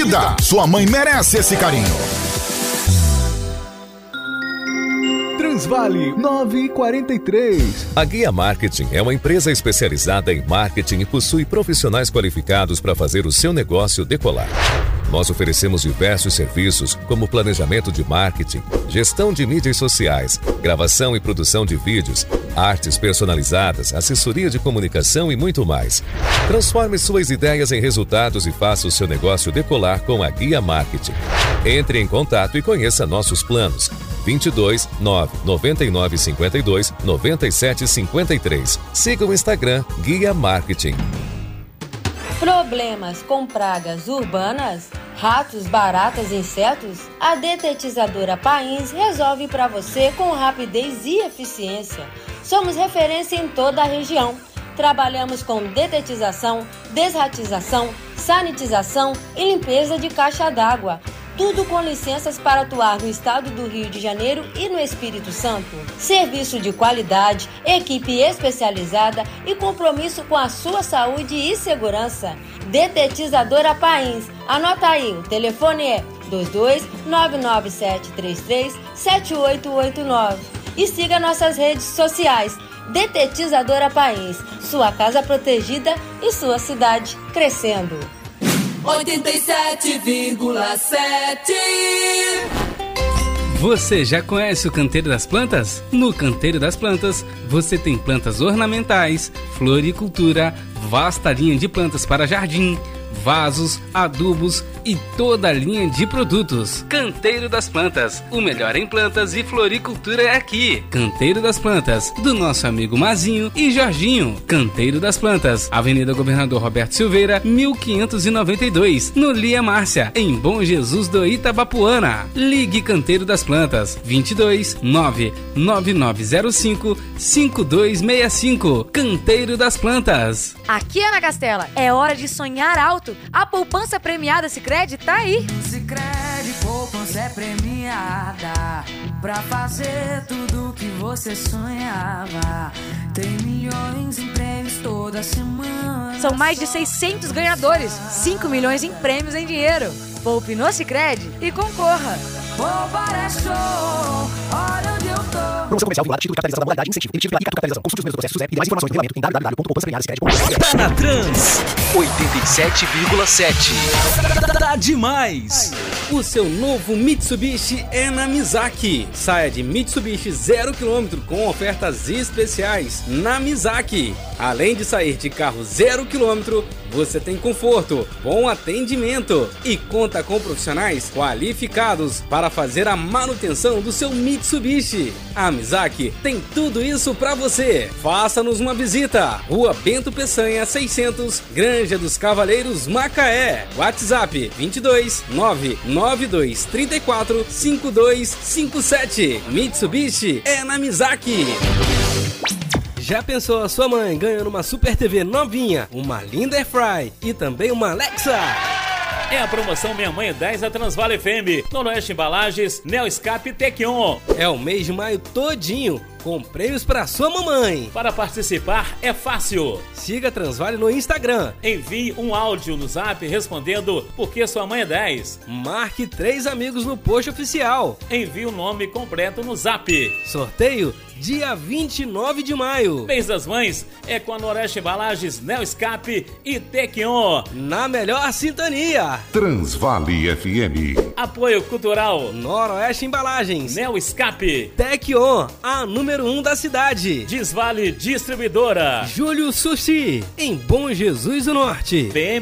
vida. Sua mãe merece esse carinho. Transvale 943. A Guia Marketing é uma empresa especializada em marketing e possui profissionais qualificados para fazer o seu negócio decolar. Nós oferecemos diversos serviços como planejamento de marketing, gestão de mídias sociais, gravação e produção de vídeos, artes personalizadas, assessoria de comunicação e muito mais. Transforme suas ideias em resultados e faça o seu negócio decolar com a Guia Marketing. Entre em contato e conheça nossos planos. 22 9 99 52 97 53. Siga o Instagram Guia Marketing. Problemas com pragas urbanas, ratos, baratas e insetos? A detetizadora Pains resolve para você com rapidez e eficiência. Somos referência em toda a região. Trabalhamos com detetização, desratização, sanitização e limpeza de caixa d'água. Tudo com licenças para atuar no estado do Rio de Janeiro e no Espírito Santo. Serviço de qualidade, equipe especializada e compromisso com a sua saúde e segurança. Detetizadora Pains. Anota aí, o telefone é 22 99733 7889. E siga nossas redes sociais. Detetizadora Pains. Sua casa protegida e sua cidade crescendo. 87,7. Você já conhece o Canteiro das Plantas? No Canteiro das Plantas, você tem plantas ornamentais, floricultura, vasta linha de plantas para jardim, vasos, adubos e toda a linha de produtos. Canteiro das Plantas, o melhor em plantas e floricultura é aqui. Canteiro das Plantas, do nosso amigo Mazinho e Jorginho. Canteiro das Plantas, Avenida Governador Roberto Silveira, 1592, no Lia Márcia, em Bom Jesus do Itabapuana. Ligue Canteiro das Plantas, 22 99905 5265. Canteiro das Plantas. Aqui, Ana Castela, é hora de sonhar alto. A poupança premiada Sicredi tá aí. Sicredi, poupança é premiada pra fazer tudo que você sonhava. Tem milhões em prêmios toda semana. São mais de 600 ganhadores, 5 milhões em prêmios em dinheiro. Poupe no Sicredi e concorra. Poupar é show, olha onde eu tô. Promoção comercial vinculada, título de capitalização da modalidade, incentivo, emitido e capitalização. Consulte os meus processos e mais informações no regulamento em www.poupançapremiadasicredi.com. Tá na Trans 87,7. Tá demais! O seu novo Mitsubishi é na Mizaki. Saia de Mitsubishi 0 km com ofertas especiais na Mizaki. Além de sair de carro 0 km, você tem conforto, bom atendimento e conta com profissionais qualificados para fazer a manutenção do seu Mitsubishi. A Mizaki tem tudo isso para você. Faça-nos uma visita. Rua Bento Peçanha 600, Granja dos Cavaleiros, Macaé. WhatsApp 22 992 34 5257. Mitsubishi é na Mizaki. Já pensou a sua mãe ganhando uma Super TV novinha, uma linda Airfry e também uma Alexa? É a promoção Minha Mãe 10 da Transvale FM, Noroeste Embalagens, Neo Escape Tequion. É o mês de maio todinho, com prêmios para sua mamãe. Para participar é fácil. Siga a Transvale no Instagram. Envie um áudio no Zap respondendo porque sua mãe é 10. Marque 3 amigos no post oficial. Envie o nome completo no Zap. Sorteio dia 29 de maio. Mês das Mães é com a Noroeste Embalagens, Neo Escape e Tequion. Na melhor sintonia. Transvale FM. Apoio Cultural. Noroeste Embalagens, Neo Escape. Tequion, a número 1 da cidade. Desvale Distribuidora. Júlio Sushi, em Bom Jesus do Norte. PM